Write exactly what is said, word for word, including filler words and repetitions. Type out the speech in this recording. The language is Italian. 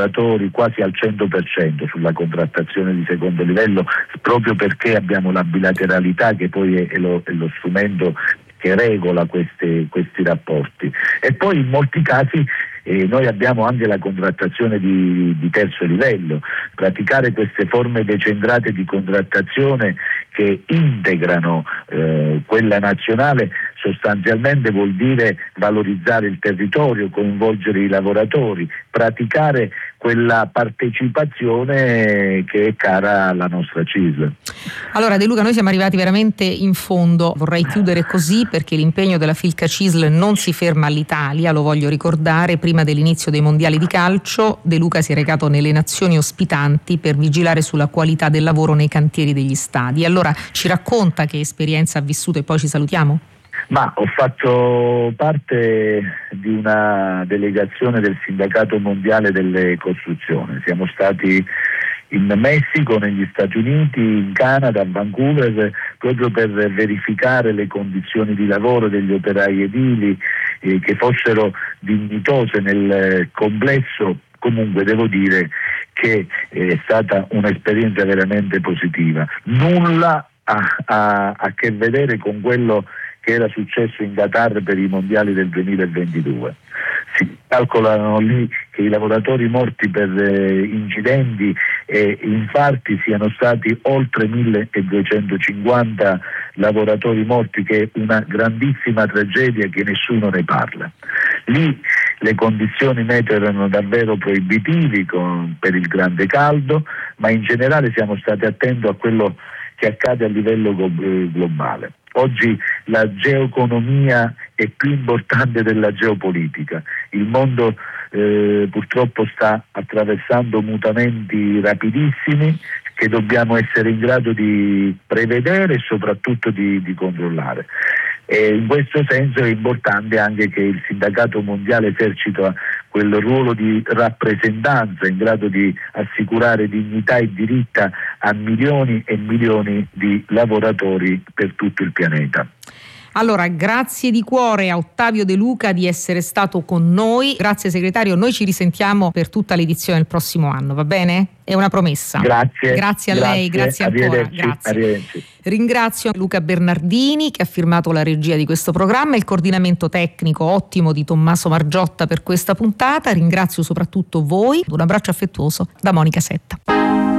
lavoratori quasi al cento per cento sulla contrattazione di secondo livello, proprio perché abbiamo la bilateralità che poi è, è, lo, è lo strumento che regola questi, questi rapporti. E poi in molti casi eh, noi abbiamo anche la contrattazione di, di terzo livello. Praticare queste forme decentrate di contrattazione che integrano eh, quella nazionale sostanzialmente vuol dire valorizzare il territorio, coinvolgere i lavoratori, praticare quella partecipazione che è cara alla nostra C I S L. Allora De Luca, noi siamo arrivati veramente in fondo, vorrei chiudere così perché l'impegno della Filca C I S L non si ferma all'Italia, lo voglio ricordare. Prima dell'inizio dei mondiali di calcio De Luca si è recato nelle nazioni ospitanti per vigilare sulla qualità del lavoro nei cantieri degli stadi. Allora ci racconta che esperienza ha vissuto e poi ci salutiamo? Ma ho fatto parte di una delegazione del Sindacato Mondiale delle Costruzioni. Siamo stati in Messico, negli Stati Uniti, in Canada, a Vancouver, proprio per verificare le condizioni di lavoro degli operai edili, eh, che fossero dignitose nel complesso. Comunque devo dire che è stata un'esperienza veramente positiva. Nulla ha a, a che vedere con quello che era successo in Qatar per i mondiali del duemilaventidue. Si calcolano lì che i lavoratori morti per eh, incidenti e infarti siano stati oltre milleduecentocinquanta lavoratori morti, che è una grandissima tragedia che nessuno ne parla. Lì le condizioni meteo erano davvero proibitivi con, per il grande caldo, ma in generale siamo stati attenti a quello che accade a livello globale. Oggi la geoeconomia è più importante della geopolitica. Il mondo eh, purtroppo sta attraversando mutamenti rapidissimi che dobbiamo essere in grado di prevedere e soprattutto di, di controllare. E in questo senso è importante anche che il sindacato mondiale esercita quel ruolo di rappresentanza in grado di assicurare dignità e diritti a milioni e milioni di lavoratori per tutto il pianeta. Allora, grazie di cuore a Ottavio De Luca di essere stato con noi. Grazie segretario, noi ci risentiamo per tutta l'edizione del prossimo anno, va bene? È una promessa. Grazie. Grazie a grazie, lei, grazie ancora. Arrivederci, grazie. Arrivederci. Ringrazio Luca Bernardini che ha firmato la regia di questo programma, il coordinamento tecnico ottimo di Tommaso Margiotta per questa puntata. Ringrazio soprattutto voi. Un abbraccio affettuoso da Monica Setta.